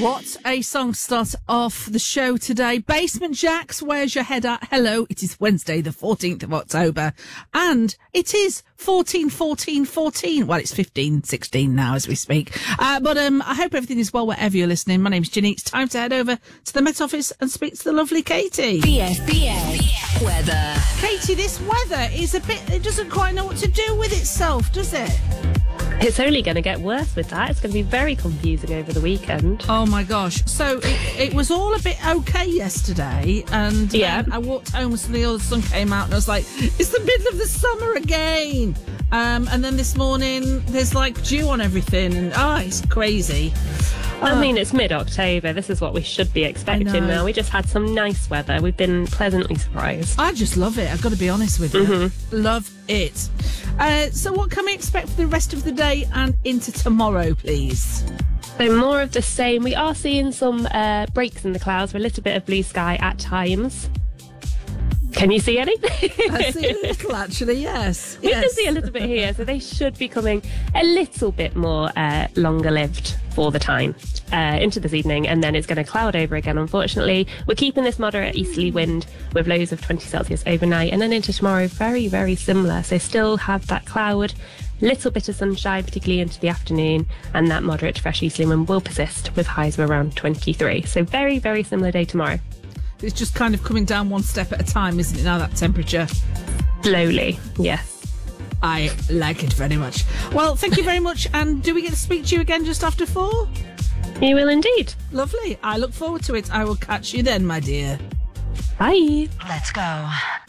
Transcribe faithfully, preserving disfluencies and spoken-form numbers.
What a song to start off the show today. Basement Jacks, where's your head at? Hello, it is Wednesday the fourteenth of October and it is fourteen fourteen fourteen. Well, it's fifteen sixteen now as we speak. Uh, but um, I hope everything is well wherever you're listening. My name's Ginny. It's time to head over to the Met Office and speak to the lovely Katie. B F B A weather. Katie, this weather is a bit, it doesn't quite know what to do with itself, does it? It's only going to get worse with that. It's going to be very confusing over the weekend. Oh my gosh. So it, it was all a bit okay yesterday and yeah. um, I walked home and suddenly all the sun came out and I was like, it's the middle of the summer again. Um, and then this morning there's like dew on everything and oh, it's crazy. I mean, it's mid-October. This is what we should be expecting now. We just had some nice weather. We've been pleasantly surprised. I just love it. I've got to be honest with you. Mm-hmm. Love it. Uh, so what can we expect for the rest of the day and into tomorrow, please? So more of the same. We are seeing some uh, breaks in the clouds with a little bit of blue sky at times. Can you see any? I see a little, actually, yes. We yes. can see a little bit here, so they should be coming a little bit more uh, longer-lived for the time uh, into this evening, and then it's going to cloud over again, unfortunately. We're keeping this moderate easterly wind with lows of twenty Celsius overnight, and then into tomorrow, very, very similar. So still have that cloud, little bit of sunshine, particularly into the afternoon, and that moderate to fresh easterly wind will persist with highs of around twenty-three. So very, very similar day tomorrow. It's just kind of coming down one step at a time, isn't it, now, that temperature? Slowly, yes. I like it very much. Well, thank you very much. And do we get to speak to you again just after four? You will indeed. Lovely. I look forward to it. I will catch you then, my dear. Bye. Let's go.